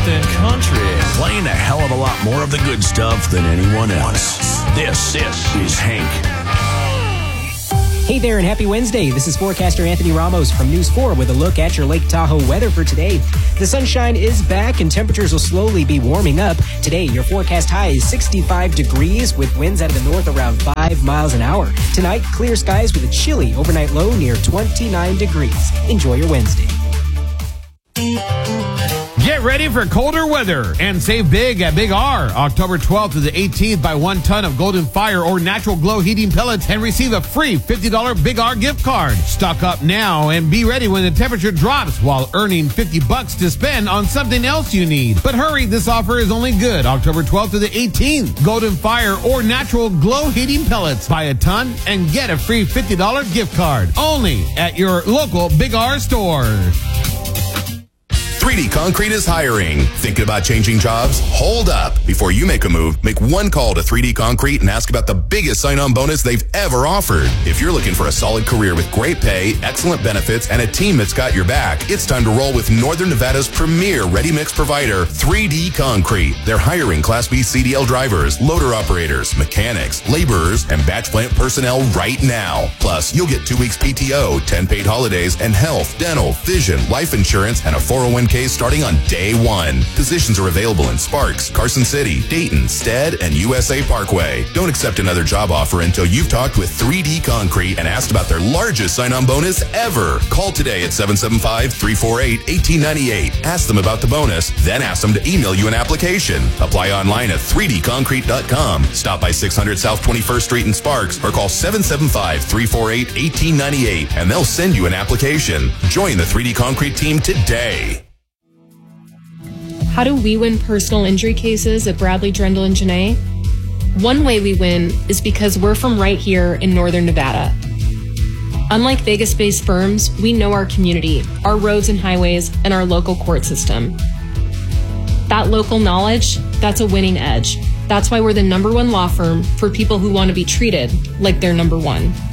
and country. Playing a hell of a lot more of the good stuff than anyone else. This is Hank. Hey there and happy Wednesday. This is forecaster Anthony Ramos from News 4 with a look at your Lake Tahoe weather for today. The sunshine is back and temperatures will slowly be warming up. Today, your forecast high is 65 degrees with winds out of the north around 5 miles an hour. Tonight, clear skies with a chilly overnight low near 29 degrees. Enjoy your Wednesday. Get ready for colder weather and save big at Big R. October 12th to the 18th, buy 1 ton of Golden Fire or Natural Glow heating pellets and receive a free $50 Big R gift card. Stock up now and be ready when the temperature drops while earning $50 to spend on something else you need. But hurry, this offer is only good October 12th to the 18th. Golden Fire or Natural Glow heating pellets. Buy a ton and get a free $50 gift card. Only at your local Big R store. 3D Concrete is hiring. Thinking about changing jobs? Hold up. Before you make a move, make one call to 3D Concrete and ask about the biggest sign-on bonus they've ever offered. If you're looking for a solid career with great pay, excellent benefits, and a team that's got your back, it's time to roll with Northern Nevada's premier ready-mix provider, 3D Concrete. They're hiring Class B CDL drivers, loader operators, mechanics, laborers, and batch plant personnel right now. Plus, you'll get 2 weeks PTO, 10 paid holidays, and health, dental, vision, life insurance, and a 401k starting on day 1. Positions are available in Sparks, Carson City, Dayton, Stead, and USA Parkway. Don't accept another job offer until you've talked with 3D Concrete and asked about their largest sign-on bonus ever. Call today at 775-348-1898. Ask them about the bonus, then ask them to email you an application. Apply online at 3dconcrete.com. Stop by 600 South 21st Street in Sparks or call 775-348-1898 and they'll send you an application. Join the 3D Concrete team today. How do we win personal injury cases at Bradley, Drendel, and Janae? One way we win is because we're from right here in Northern Nevada. Unlike Vegas-based firms, we know our community, our roads and highways, and our local court system. That local knowledge, that's a winning edge. That's why we're the #1 law firm for people who want to be treated like they're #1.